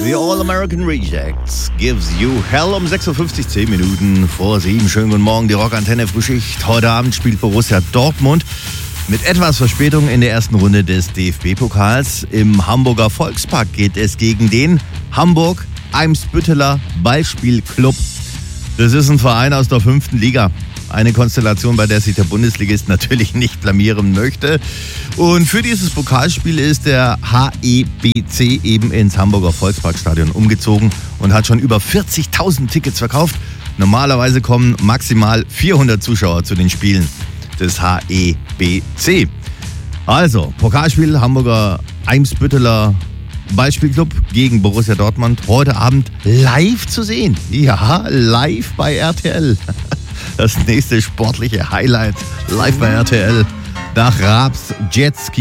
The All-American Rejects gives you hell um 6.50 Uhr, 10 Minuten vor 7. Schönen guten Morgen, die Rockantenne Frühschicht. Heute Abend spielt Borussia Dortmund mit etwas Verspätung in der ersten Runde des DFB-Pokals. Im Hamburger Volkspark geht es gegen den Hamburg-Eimsbütteler Ballspielclub. Das ist ein Verein aus der 5. Liga. Eine Konstellation, bei der sich der Bundesligist natürlich nicht blamieren möchte. Und für dieses Pokalspiel ist der HEBC eben ins Hamburger Volksparkstadion umgezogen und hat schon über 40.000 Tickets verkauft. Normalerweise kommen maximal 400 Zuschauer zu den Spielen des HEBC. Also, Pokalspiel Hamburger Eimsbütteler Ballspielclub gegen Borussia Dortmund. Heute Abend live zu sehen. Ja, live bei RTL. Das nächste sportliche Highlight live bei RTL. Nach Raabs Jetski.